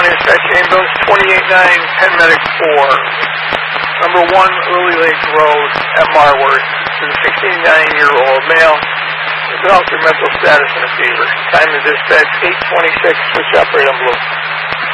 dispatch ambulance 289 Penn-Medic 4. Number 1 Lily Lake Road at Marworth to the 69-year-old male with altered mental status and a fever. Time to dispatch 8:26, switch operator on blue.